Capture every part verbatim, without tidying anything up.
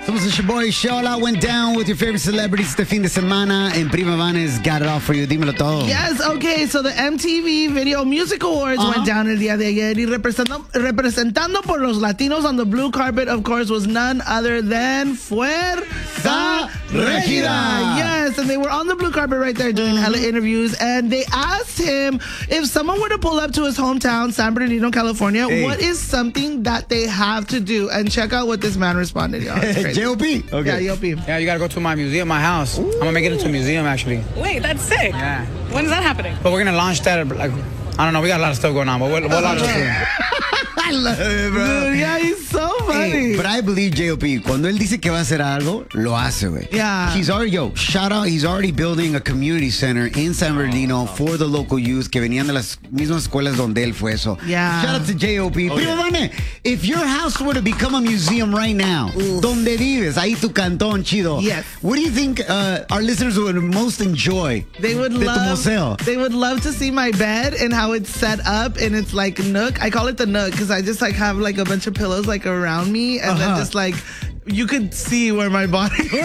Somos el Shaboy Show. A lot went down with your favorite celebrities este fin de semana. And Prima Vanes got it all for you. Dímelo todo. Yes, okay. So the M T V Video Music Awards uh-huh. went down el día de ayer. Y representando, representando por los latinos on the blue carpet, of course, was none other than Fuerza Regida. Yes, and they were on the blue carpet right there doing hella interviews. And they asked him if someone were to pull up to his hometown, San Bernardino, California, hey. what is something that they have to do? And check out what this man responded, y'all. It's crazy. J O P. Okay. Yeah, J O P. Yeah, you gotta go to my museum, my house. Ooh. I'm gonna make it into a museum, actually. Wait, that's sick. Yeah. When is that happening? But we're gonna launch that, like, I don't know, we got a lot of stuff going on, but we'll, we'll launch it soon. I love it, bro. Dude, yeah, he's so funny. Hey, but I believe J O P. Cuando él dice que va a hacer algo, lo hace, güey. Yeah. He's already, yo, shout out, he's already building a community center in San Bernardino for the local youth que venían de las mismas escuelas donde él fue. So, yeah. shout out to J O P. Oh, Primo yeah. Vane, if your house were to become a museum right now, Oof. donde vives, ahí tu cantón chido, yes. what do you think uh, our listeners would most enjoy? They would de love, tu museo? They would love to see my bed and how it's set up, and it's like nook. I call it the nook because I just like have like a bunch of pillows like around me, and uh-huh. then just like you could see where my body is.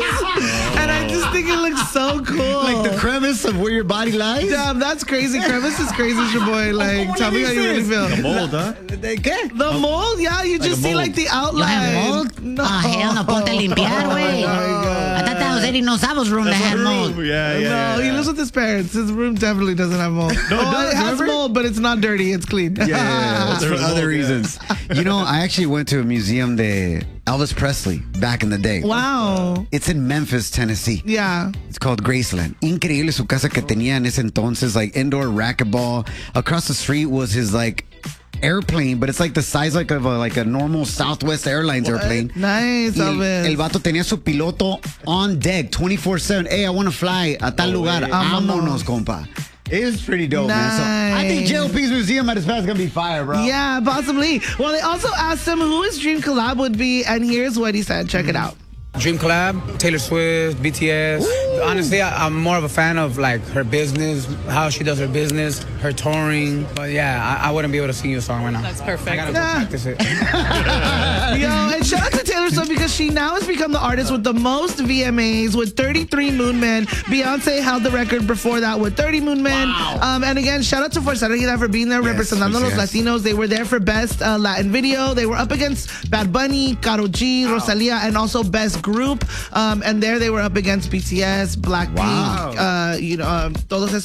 And I just think it looks so cool. Like the crevice of where your body lies? Damn, that's crazy. Crevice is crazy, Shaboy. Like, tell me how you really feel. The mold, huh? ¿De qué? The mold, yeah. You like just see like the outline. You have mold? No. Ah, hell no, ponte a limpiar, güey. I thought that was Eddie Nosavo's room That's that had mold. Room. Yeah, yeah, no, yeah, he yeah. lives with his parents. His room definitely doesn't have mold. No, oh, it does, it has remember? mold, but it's not dirty. It's clean. Yeah, yeah, yeah. It's for There's other mold, reasons. Yeah. You know, I actually went to a museum de Elvis Presley back in the day. Wow. It's in Memphis, Tennessee. Yeah. It's called Graceland. Increíble su casa que tenía en ese entonces, like indoor racquetball. Across the street was his like airplane, but it's like the size like of a, like a normal Southwest Airlines what? airplane. Nice, el, Elvis. El vato tenía su piloto on deck twenty-four seven. Hey, I want to fly a tal oh, lugar. Wait. Vámonos, compa. It was pretty dope, nice. man. So I think J O P's museum at his past is going to be fire, bro. Yeah, possibly. Well, they also asked him who his dream collab would be, and here's what he said. Check mm-hmm. it out. Dream collab, Taylor Swift, B T S. Ooh. Honestly, I, I'm more of a fan of like her business, how she does her business, her touring. But yeah, I, I wouldn't be able to sing you a song right now. That's perfect. I gotta nah. go practice it. Yo, and shout out to Taylor Swift because she now has become the artist with the most V M As with thirty-three Moon Men. Beyonce held the record before that with thirty Moon Men. Wow. Um, and again, shout out to Fuerza Regida for being there, yes, representando yes. los Latinos. They were there for Best uh, Latin Video. They were up against Bad Bunny, Karol G, wow. Rosalia, and also Best Group. Um, and there they were up against B T S, Blackpink, wow. uh, you know, um, todos esos